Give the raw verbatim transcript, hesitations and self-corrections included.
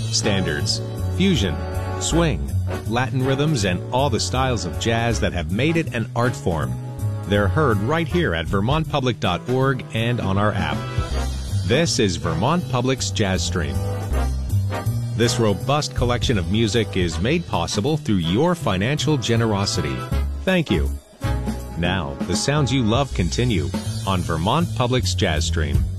standards, fusion, swing, Latin rhythms, and all the styles of jazz that have made it an art form. They're heard right here at vermont public dot org and on our app. This is Vermont Public's Jazz Stream. This robust collection of music is made possible through your financial generosity. Thank you. Now, the sounds you love continue on Vermont Public's Jazz Stream.